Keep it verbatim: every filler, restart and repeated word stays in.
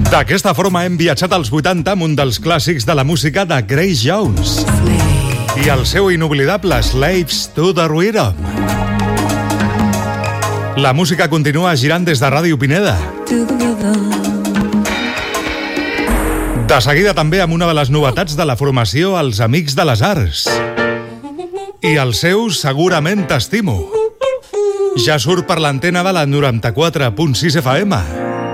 D'aquesta forma hem viatjat als vuitanta amb un dels clàssics de la música de Grace Jones i el seu inoblidable Slaves to the Rhythm. La música continua girant des de Ràdio Pineda. De seguida també amb una de les novetats de la formació Els Amics de les Arts. I el seu Segurament t'estimo. Ja surt per l'antena de la noranta-quatre punt sis F M.